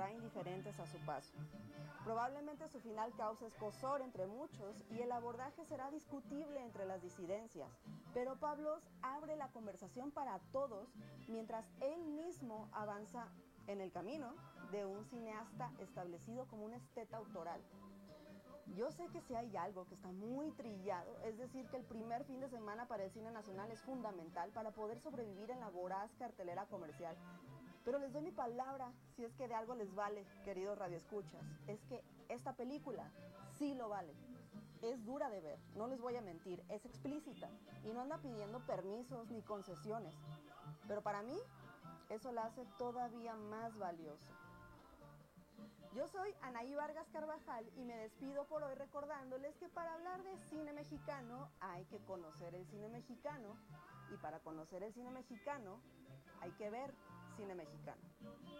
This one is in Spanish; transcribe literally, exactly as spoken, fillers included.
mantendrá indiferentes a su paso. Probablemente su final cause escozor entre muchos y el abordaje será discutible entre las disidencias, pero Pablos abre la conversación para todos mientras él mismo avanza en el camino de un cineasta establecido como un esteta autoral. Yo sé que si hay algo que está muy trillado, es decir, que el primer fin de semana para el cine nacional es fundamental para poder sobrevivir en la voraz cartelera comercial. Pero les doy mi palabra, si es que de algo les vale, queridos radioescuchas, es que esta película sí lo vale. Es dura de ver, no les voy a mentir, es explícita y no anda pidiendo permisos ni concesiones. Pero para mí, eso la hace todavía más valiosa. Yo soy Anaí Vargas Carvajal y me despido por hoy recordándoles que para hablar de cine mexicano hay que conocer el cine mexicano y para conocer el cine mexicano hay que ver cine mexicano.